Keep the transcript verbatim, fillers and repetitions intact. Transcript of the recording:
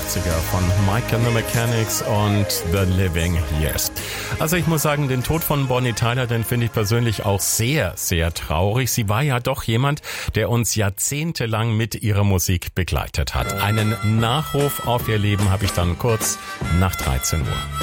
achtziger von Mike and the Mechanics und The Living Years. Also ich muss sagen, den Tod von Bonnie Tyler, den finde ich persönlich auch sehr, sehr traurig. Sie war ja doch jemand, der uns jahrzehntelang mit ihrer Musik begleitet hat. Einen Nachruf auf ihr Leben habe ich dann kurz nach dreizehn Uhr.